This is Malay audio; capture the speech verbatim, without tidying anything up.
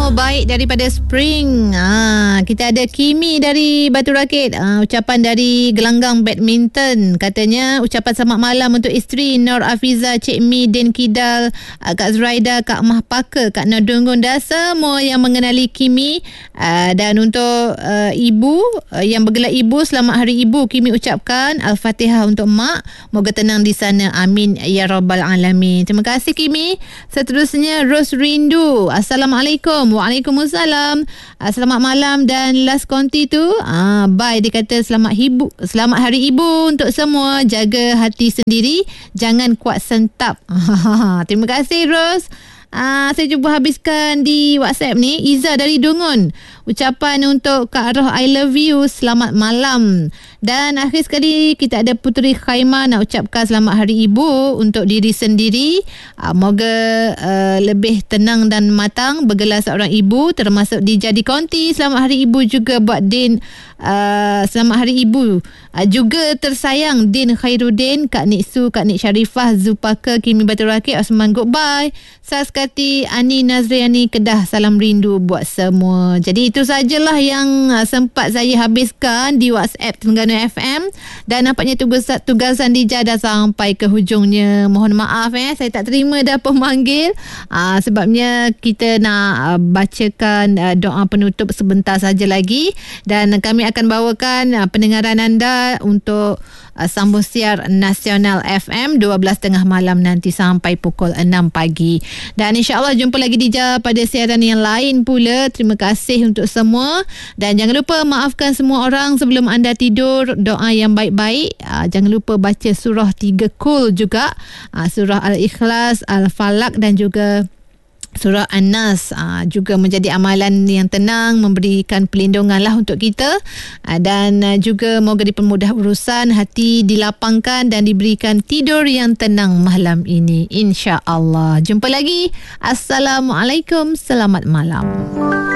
Semua baik daripada Spring. Ha, kita ada Kimi dari Batu Rakit. Ha, ucapan dari gelanggang badminton. Katanya ucapan selamat malam untuk isteri Nur Afiza, Cik Mi, Din Kidal, Kak Zuraida, Kak Mah Paka, Kak Nodungun dan semua yang mengenali Kimi. Ha, dan untuk uh, ibu uh, yang bergelar ibu, selamat hari ibu. Kimi ucapkan Al-Fatihah untuk mak. Moga tenang di sana. Amin ya rabbal alamin. Terima kasih Kimi. Seterusnya Ros Rindu. Assalamualaikum. Waalaikumsalam. Uh, selamat malam dan last konti tu. Ah, bye. Dia kata selamat ibu, selamat hari ibu untuk semua. Jaga hati sendiri. Jangan kuat sentap. Terima kasih Ros. Ah, saya cuba habiskan di WhatsApp ni. Iza dari Dungun. Ucapan untuk Kak Roh, I love you. Selamat malam. Dan akhir sekali kita ada Puteri Khaimah nak ucapkan selamat hari ibu untuk diri sendiri. Uh, moga uh, lebih tenang dan matang bergelar seorang ibu, termasuk dijadi konti. Selamat hari ibu juga buat Din. Uh, selamat hari ibu uh, juga tersayang Din Khairuddin, Kak Niksu, Kak Nik Sharifah, Zupaka, Kimi Batu Rakit, Osman Goodbye, Saskati, Ani Nazriani Kedah. Salam rindu buat semua. Jadi itu sajalah yang uh, sempat saya habiskan di WhatsApp Terengganu F M. Dan nampaknya tugas, tugasan Dija dah sampai ke hujungnya. Mohon maaf eh, saya tak terima dah pemanggil. uh, Sebabnya kita nak uh, bacakan uh, doa penutup sebentar saja lagi. Dan kami akan bawakan uh, pendengaran anda untuk uh, sambung siar Nasional F M dua belas tiga puluh malam nanti sampai pukul enam pagi. Dan insyaAllah jumpa lagi Dija pada siaran yang lain pula. Terima kasih untuk semua. Dan jangan lupa maafkan semua orang sebelum anda tidur. Doa yang baik-baik. Uh, jangan lupa baca surah tiga kul juga. Uh, surah Al-Ikhlas, Al-Falak dan juga Surah An-Nas. uh, juga menjadi amalan yang tenang, memberikan perlindungan lah untuk kita. uh, dan uh, juga moga dipermudah urusan, hati dilapangkan dan diberikan tidur yang tenang malam ini, insya-Allah. Jumpa lagi. Assalamualaikum, selamat malam.